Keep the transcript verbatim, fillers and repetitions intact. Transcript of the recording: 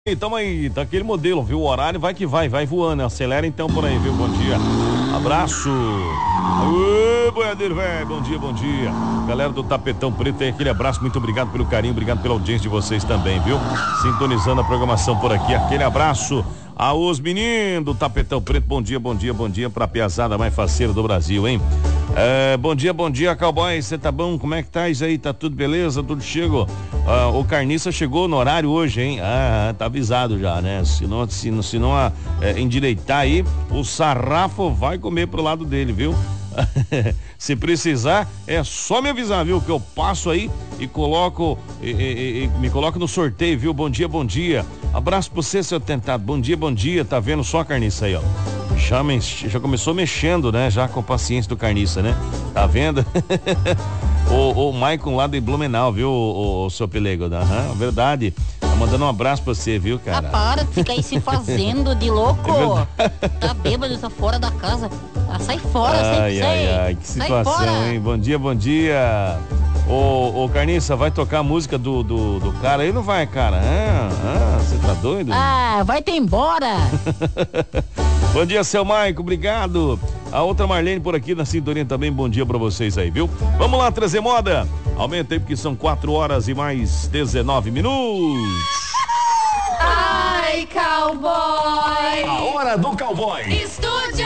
E tamo aí, tá aquele modelo, viu? O horário vai que vai, vai voando. Acelera então por aí, viu? Bom dia. Abraço. Aê, boiadeiro, velho. Bom dia, bom dia. Galera do Tapetão Preto, tem aquele abraço. Muito obrigado pelo carinho, obrigado pela audiência de vocês também, viu? Sintonizando a programação por aqui. Aquele abraço aos meninos do Tapetão Preto. Bom dia, bom dia, bom dia pra piazada mais faceira do Brasil, hein? É, bom dia, bom dia, cowboy. Você tá bom? Como é que tá isso aí? Tá tudo beleza? Tudo chegou? Ah, o Carniça chegou no horário hoje, hein? Ah, tá avisado já, né? Se não, se não, se não ah, é, endireitar aí, o sarrafo vai comer pro lado dele, viu? Se precisar, é só me avisar, viu? Que eu passo aí e coloco, e, e, e me coloco no sorteio, viu? Bom dia, bom dia. Abraço pra você, seu tentado. Bom dia, bom dia. Tá vendo só a Carniça aí, ó? Já, me, já começou mexendo, né? Já com paciência do Carniça, né? Tá vendo? o, o Maicon lá de Blumenau, viu, o, o, o seu Pelego? Aham, verdade. Tá mandando um abraço pra você, viu, cara? Ah, para de ficar aí se fazendo de louco. É tá bêbado, tá fora da casa. Ah, sai fora, ai, sai, ai, sai. ai, que situação, hein? Bom dia, bom dia. Ô, ô, Carniça, vai tocar a música do, do, do cara aí, não vai, cara? Você ah, ah, tá doido? Ah, vai ter embora. Bom dia, seu Maico, obrigado. A outra Marlene por aqui na sintonia também, bom dia pra vocês aí, viu? Vamos lá, trazer moda. Aumenta aí porque são quatro horas e mais dezenove minutos. Ai, cowboy! A hora do cowboy. Estúdio!